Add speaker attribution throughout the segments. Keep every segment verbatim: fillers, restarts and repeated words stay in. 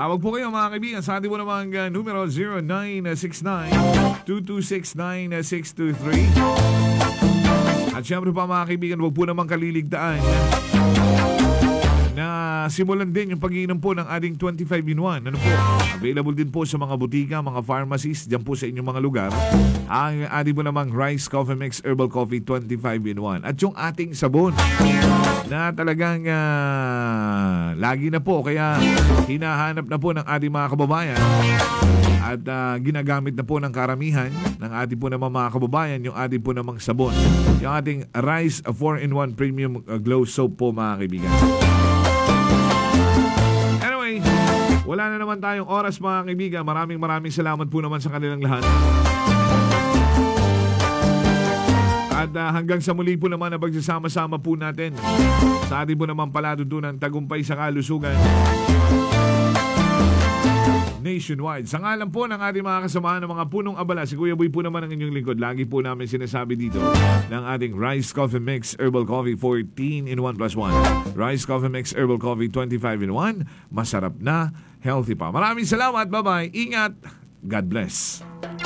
Speaker 1: Tawag po kayo mga kaibigan sa ating po namang uh, numero zero nine six nine, two two six, nine six two three. At syempre pa mga kaibigan, huwag po namang kaliligtaan na simulan din yung pag-iinom po ng ating twenty-five in one. Ano po? Available din po sa mga butika, mga pharmacies, dyan po sa inyong mga lugar. Ang ating po namang Rice Coffee Mix Herbal Coffee twenty-five in one. At yung ating sabon na talagang uh, lagi na po, kaya hinahanap na po ng ating mga kababayan at uh, ginagamit na po ng karamihan ng ating po namang mga kababayan yung ating po namang sabon. Yung ating Rice four in one Premium Glow Soap po mga kaibigan. Anyway, wala na naman tayong oras mga kaibigan. Maraming maraming salamat po naman sa kanilang lahat. At uh, hanggang sa muli po naman na pagsasama-sama po natin sa ating po naman palatuntunan tagumpay sa kalusugan nationwide. Sa ngalan po ng ating mga kasamahan ng mga punong abala, si Kuya Boy po naman ang inyong lingkod. Lagi po namin sinasabi dito ng ating Rice Coffee Mix Herbal Coffee fourteen in one plus one. Rice Coffee Mix Herbal Coffee twenty-five in one. Masarap na, healthy pa. Maraming salamat. Bye-bye. Ingat. God bless.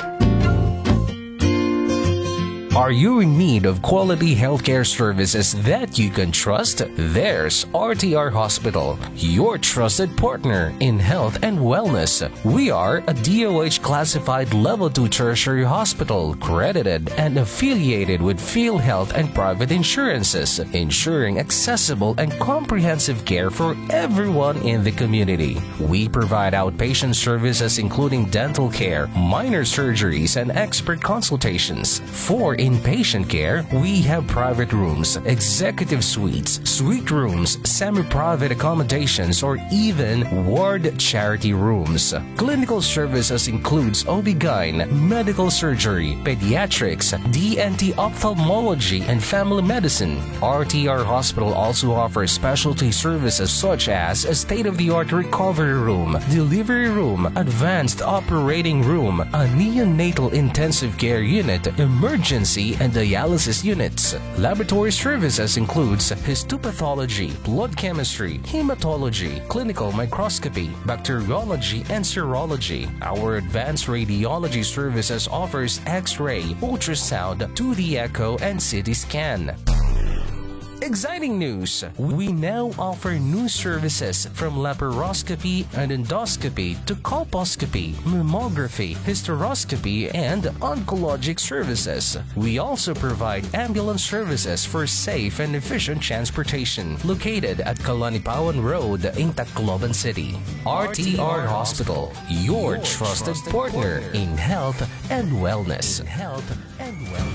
Speaker 2: Are you in need of quality healthcare services that you can trust? There's R T R Hospital, your trusted partner in health and wellness. We are a D O H classified level two tertiary hospital, credited and affiliated with PhilHealth and private insurances, ensuring accessible and comprehensive care for everyone in the community. We provide outpatient services including dental care, minor surgeries, and expert consultations. For inpatient care, we have private rooms, executive suites, suite rooms, semi-private accommodations, or even ward charity rooms. Clinical services includes O B G Y N, medical surgery, pediatrics, D N T ophthalmology, and family medicine. R T R Hospital also offers specialty services such as a state-of-the-art recovery room, delivery room, advanced operating room, a neonatal intensive care unit, emergency and dialysis units. Laboratory services includes histopathology, blood chemistry, hematology, clinical microscopy, bacteriology, and serology. Our advanced radiology services offers X-ray, ultrasound, two D echo, and C T scan. Exciting news! We now offer new services from laparoscopy and endoscopy to colposcopy, mammography, hysteroscopy, and oncologic services. We also provide ambulance services for safe and efficient transportation, located at Kalanipawan Road in Tacloban City. R T R Hospital, your trusted partner in health and wellness. In health and wellness.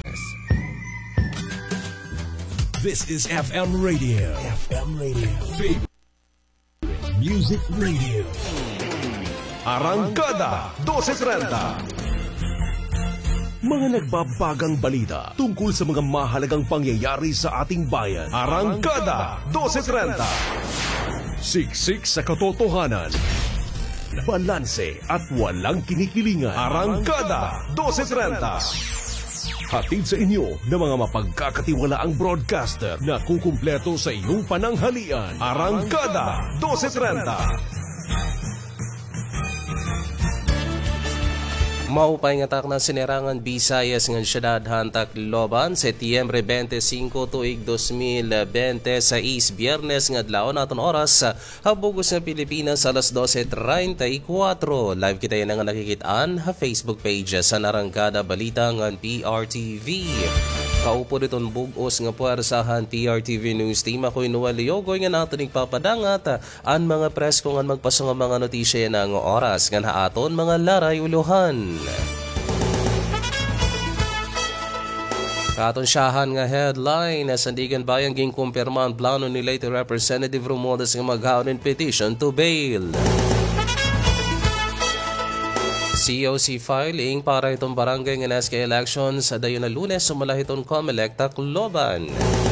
Speaker 3: This is F M Radio. F M Radio. Favorite Music Radio. Arangkada twelve thirty. Mga nagbabagang balita tungkol sa mga mahalagang pangyayari sa ating bayan. Arangkada twelve thirty. Siksik sa katotohanan. Balanse at walang kinikilingan. Arangkada twelve thirty. Hatid sa inyo ng mga mapagkakatiwalaang broadcaster na kukumpleto sa iyong pananghalian. Arangkada twelve thirty.
Speaker 4: Maupay nga tak na sinerangan Visayas ng siyudad han Tacloban, Setyembre twenty-five tuig two mil twenty-six, Biyernes ng adlaw naton oras habugos ng Pilipinas alas twelve thirty-four. Live kita yan nga nakikitaan ha Facebook page sa Arangkada Balita ng P R T V. Kaupo ditong bugos nga puwersahan P R T V News Team. Ako'y Noel Leogoy nga natin nagpapadangat ang mga presko nga magpaso nga mga notisya ng oras nga haaton mga laray uluhan. Katonsyahan nga headline na Sandigan Bayan ging kumpirma ang plano ni late Representative Romualdez nga maghaon in petition to bail. C O C filing para itong barangay nga S K elections sa dayon na Lunes sumalahiton Comelec Tacloban.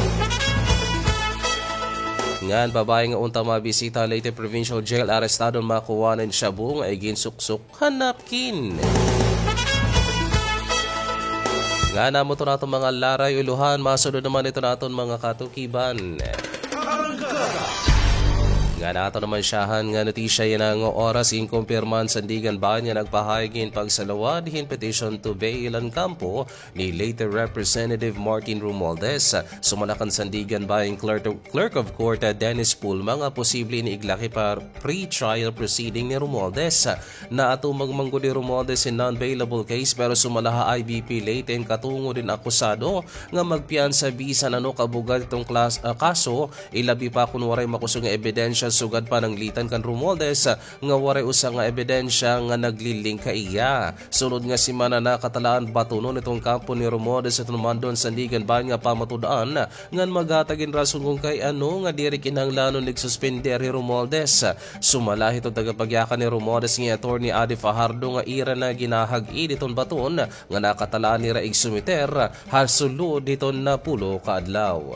Speaker 4: Ngan babae nga unta mabisita Leyte Provincial Jail arestadon makuwanan shabu nga igin suksuk hanapkin. Nga na mo ito natin mga laray uluhan, masunod naman ito natin mga katukiban. Nga nato naman siyahan nga notisya yan ang oras inkumpirman sandigan ba niya nagpahayagin pagsalawad hin petition to bail ang kampo ni late Representative Martin Romualdez. Sumalakan sandigan ba yung clerk, clerk of court Dennis Pulma nga posible ni iglaki pa pre-trial proceeding ni Romualdez. Na ato magmanggo ni Romualdez in non-bailable case pero sumalaha I B P late and katungo din akusado nga magpiyansa bisan ano kabugal itong klas, uh, kaso ilabi pa kung waray makusong nga ebidensya sugad pa ng litan kan Romualdez nga waray usa nga ebidensya nga nagliling ka iya. Sunod nga si mana nakatalaan batunon itong kampo ni Romualdez at naman doon sandigan ba nga pamatudaan nga magatagin rason kung kay ano nga diri kinahanglanon nagsuspender ni Romualdez. Sumala itong tagapagyakan ni Romualdez nga attorney Adi Fajardo nga ira na ginahag-i diton baton nga nakatalaan ni Raig Sumiter hasulod diton na pulo ka adlaw.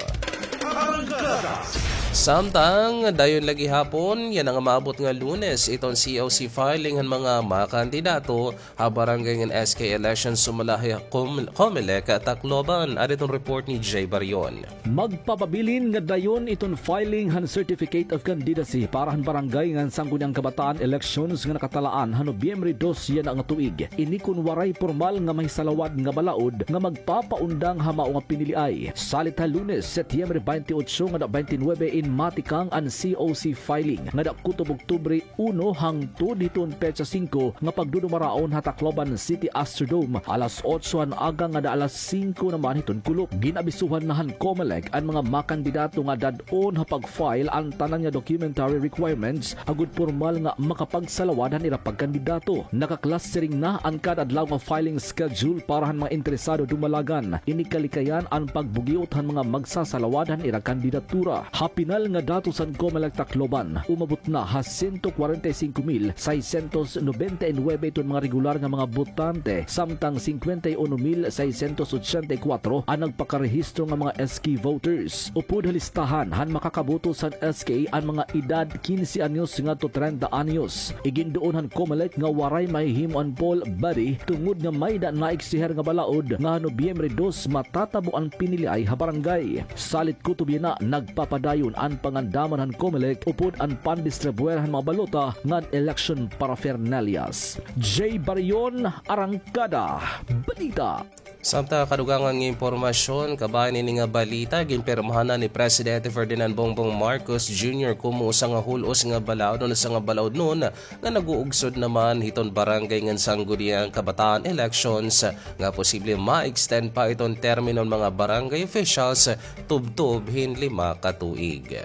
Speaker 4: Samtang dayon lagi hapon, yan ang maabot nga Lunes itong C O C filing ng mga makandidato habarangay ng S K election sumalahi Comelec Tacloban. At itong report ni Jay Barion.
Speaker 5: Magpapabilin nga dayon itong filing han Certificate of Candidacy para han barangay nga Sangguniang Kabataan elections nga nakatalaan han Nobyembre dos yan ang tuig. Ini kun waray formal nga may salawad nga balaod nga magpapaundang hamao nga piniliay. Salit ha Lunes, Setyembre twenty-eight nga twenty-nine in matikang ang C O C filing nga dakutob Oktubre uno hangtod hiton petsa singko nga pagdudumaraon ha Tacloban City Astrodome alas otso ang aga nga da alas singko naman hiton kulop. Ginabisuhan na han Comelec ang mga makandidato nga dadon ha pag-file ang tanan nga documentary requirements agud formal nga makapagsalawadan ira pagkandidato. Nakaklastering na ang kadadlaw nga filing schedule para han mga interesado dumalagan. Inikalikayan ang pagbugiot han mga magsasalawadan ira kandidatura. Happy nga datos ang Comelec Tacloban umabot na ha one hundred forty-five mil seiscientos ninety-nine itong mga regular nga mga botante samtang fifty-one mil seiscientos eighty-four ang nagpakarehistro nga mga S K voters. Upod halistahan han makakaboto sa S K ang mga edad fifteen anyos nga to thirty anyos. Igindoon han Comelec nga waray mahihimo ang poll body tungod nga may da naiksiher nga balaod nga Nobyembre dos matatabo ang piniliay ha barangay. Salit kutob na nagpapadayon ang pangandaman ng Comelec upod ang pandistribuerahan mga balota ng election paraphernalias. Jay Barion, Arangkada, Balita.
Speaker 4: Samtang kadugangan ng impormasyon, kabayan ini nga balita, ginpermahan na ni Presidente Ferdinand Bongbong Marcos Junior kumo sa nga hulos nga balaod no sa nga balaod nun nga naguugsod naman hiton barangay ng Sangguniang Kabataan elections nga posible ma-extend pa itong termino ng mga barangay officials tubtob hin lima katuig.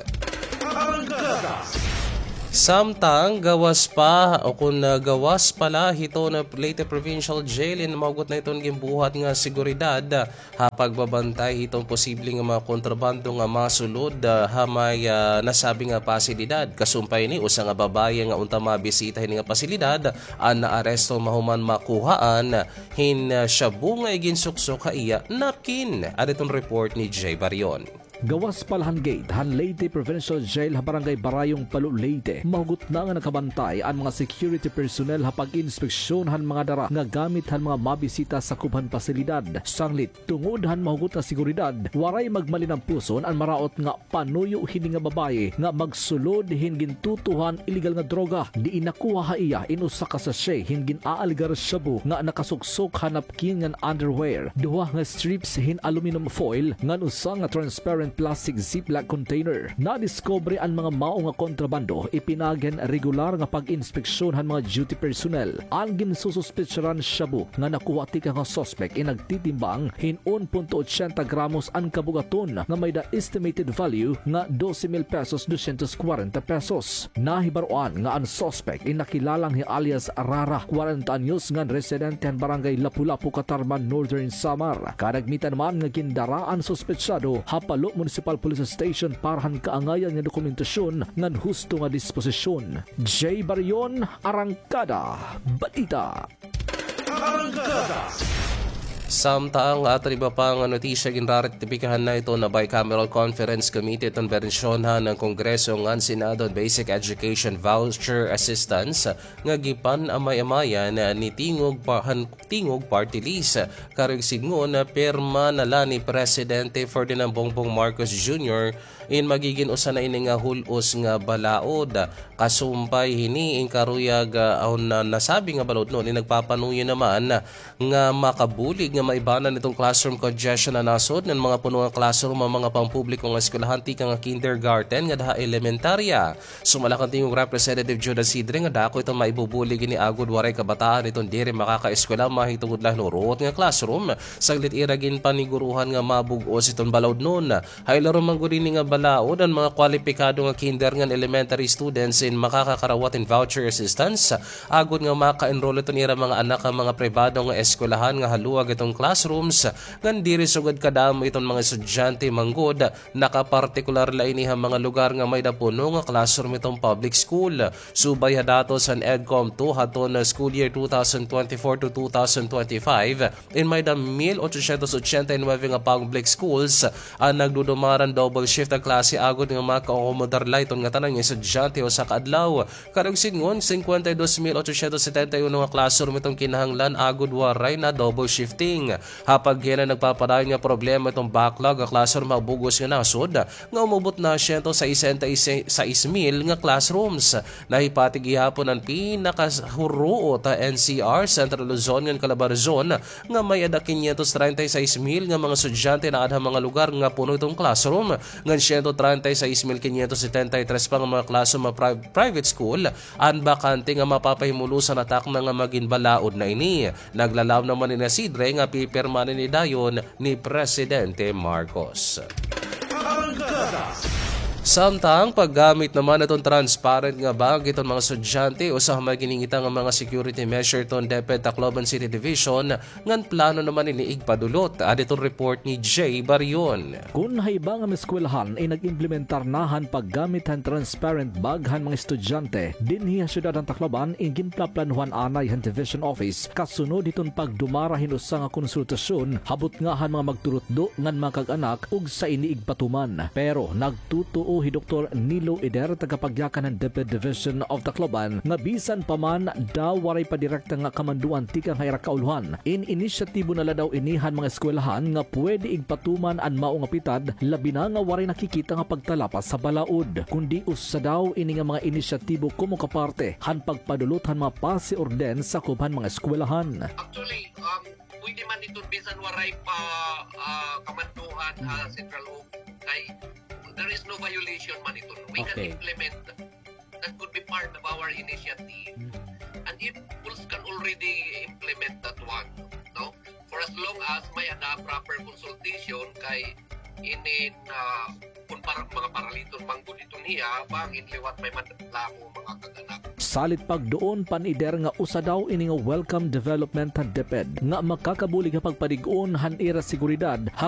Speaker 4: Samtang gawas pa o kung uh, gawas pala hito na Leyte Provincial Jail in magot na itong gimbuhat nga seguridad ha pagbabantay itong posibleng mga kontrabando nga masulod uh, ha may uh, nasabi nga pasilidad. Kasumpay ni usa nga babae nga unta mabisita hin nga pasilidad ang naaresto mahuman makuhaan hin uh, shabu nga igin suksok ha iya napkin. At itong report ni Jay Barion.
Speaker 5: Gawas palahan gate han Leyte Provincial Jail ha barangay Barayong Palu Leyte. Mahugot na nga nakabantay ang mga security personnel ha pag-inspeksyon han mga dara nga gamit han mga mabisita sa kubhan pasilidad. Sanglit tungod han mahugot na seguridad, waray magmalinang puson ang maraot nga panuyo hini nga babae nga magsulod hingin tutuhan illegal nga droga. Di inakuha ha iya inusa ka sachet hingin aalgar shabu nga nakasuksok hanap kin nga underwear. Duha nga strips hin aluminum foil nga usa nga transparent plastic ziplock container. Nadiscover ang mga mao nga kontrabando ipinagen regular nga pag-inspeksyon han mga duty personnel. Ang ginsususpetsaran shabu nga nakuha tika nga suspect in nagtitimbang hin one point eight gramos ang kabugaton nga may da estimated value nga twelve mil pesos two hundred forty pesos. Nahibaruan nga ang suspect in nakilalang hi alias Rara forty anyos nga residente han barangay Lapu-Lapu, Catarman, Northern Samar. Kadagmitan man nga gindaraan suspetsado hapalo Municipal Police Station para han kaangayan nga dokumentasyon ngan husto nga disposisyon. Jay Barion, Arangkada, Balita. Arangkada.
Speaker 4: Samtang at iba pang notisya ginraretipikahan na ito na Bicameral Conference Committee itong berensyonan ng Kongreso ng Senado Basic Education Voucher Assistance nga gipan amay-amayan ni Tingog, Pahan, Tingog Party List. Karong signgon na perma nala ni Presidente Ferdinand Bongbong Marcos Junior in magiging usa na ini nga hulos nga balaod. Kasumpay hini in karuyag uh, na nasabi nga balaod no ni nagpapanuyo naman nga makabulig nga maibanan itong classroom congestion na nasod ng mga puno nga classroom ang mga pampubliko nga eskwelahan tika nga kindergarten nga daha elementarya. Sumalakan tingog Representative Judas Sidre nga dako itong maibubulig ni agud waray kabataan itong diri makakaeskwela mahitungod lang nuruot nga classroom. Saglit iragin paniguruhan nga mabug-os itong balaod nun. Haylaro mangguri nga balaod ang mga kwalipikado nga kinder nga elementary students in makakakarawat in voucher assistance. Agud nga maka-enroll ito nira mga anak ang mga pribado nga eskwelahan nga haluag itong classrooms ngan diri sugad kadamo itong mga estudyante manggod nakapartikular la inihang mga lugar nga may dapuno nga classroom itong public school. Subay hadatos ang EDCOM two haton na school year twenty twenty-four to twenty twenty-five in may da one thousand eight hundred eighty-nine nga public schools ang nagdudumaran double shift ang klase agod nga maka-accommodar la itong nga tanang estudyante o sa kaadlaw. Karong singon fifty-two thousand eight hundred seventy-one nga classroom itong kinahanglan agod waray na double shifting. Hapag yan na nagpapadayon nga problema itong backlog ang classroom mabugos nga nasod nga umubot na one hundred sixty-six thousand nga classrooms. Nahipatig ihapon ang pinakahuruot ta N C R Central Luzon nga Calabarzon nga may ada five hundred thirty-six thousand nga mga estudyante na adha mga lugar nga puno itong classroom nga one hundred thirty-six thousand five hundred seventy-three pa nga mga classroom nga pri- private school ang bakante nga mapapahimulusan atak na nga maging balaod na ini. Naglalaw naman ni Sidre nga pipirma ni dayon ni Presidente Marcos. Samtang paggamit naman itong transparent nga bag itong mga estudyante o sa maginingitang ang mga security measure itong DepEd Tacloban City Division ngan plano naman iniig padulot. Ad itong report ni Jay Barion.
Speaker 5: Kung haibang ang eskwelahan ay nag-implementar nahan paggamit han transparent bag han mga estudyante dinhi ang syudad ng Tacloban in ginplaplanuhan anay han Division Office kasunod itong pagdumara hinusa nga konsultasyon habot nga han mga magturutdo ngan mga kag-anak ug sa iniig patuman. Pero nagtutuo hi Doktor Nilo Eder tagapagyakan ng DepEd Division of Tacloban nga bisan pa man daw waray pa direkta nga kamanduan tikang hayra kauluhan. In inisyatibo na la daw inihan mga eskwelahan nga pwede igpatuman an mao nga pitad labi na nga waray nakikita nga pagtalapas sa balaod. Kundi usa daw ini nga mga inisyatibo kumo kaparte han pagpadulot han mga pasi orden sa kubhan mga eskwelahan.
Speaker 6: Actually, um, pwede man ito bisan waray pa uh, kamanduhan uh, Central O kay there is no violation man ito. We
Speaker 5: Okay.
Speaker 6: can implement that could be part of our initiative. And if schools can already implement that one, no? For as long as may ada proper consultation kay inin uh, kung parang mga paraliton manggod ito niya bangin liwat may madlamo mga kaganak.
Speaker 5: Salit pagdoon panider nga usa daw ini nga welcome development han DepEd nga makakabulig nga pagpadig-on han ira seguridad